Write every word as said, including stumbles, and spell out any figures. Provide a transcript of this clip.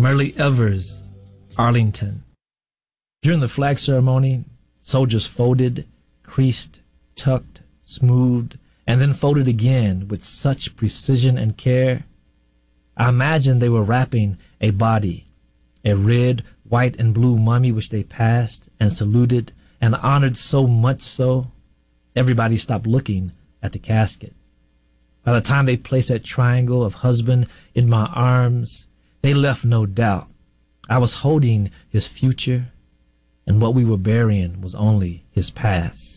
Merle Evers, Arlington. During the flag ceremony, soldiers folded, creased, tucked, smoothed, and then folded again with such precision and care. I imagined they were wrapping a body, a red, white, and blue mummy which they passed and saluted and honored so much so, everybody stopped looking at the casket. By the time they placed that triangle of husband in my arms, they left no doubt. I was holding his future, and what we were burying was only his past.